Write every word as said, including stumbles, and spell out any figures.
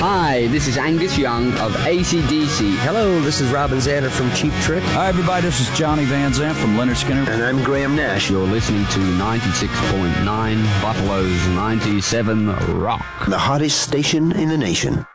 Hi, this is Angus Young of A C D C. Hello, this is Robin Zander from Cheap Trick. Hi, everybody. This is Johnny Van Zant from Leonard Skinner. And I'm Graham Nash. You're listening to ninety-six point nine Buffalo's ninety-seven Rock. The hottest station in the nation.